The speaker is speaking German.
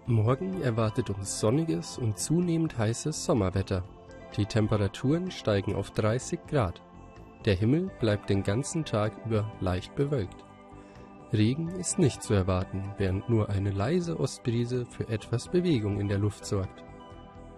Morgen erwartet uns sonniges und zunehmend heißes Sommerwetter. Die Temperaturen steigen auf 30 Grad. Der Himmel bleibt den ganzen Tag über leicht bewölkt. Regen ist nicht zu erwarten, während nur eine leise Ostbrise für etwas Bewegung in der Luft sorgt.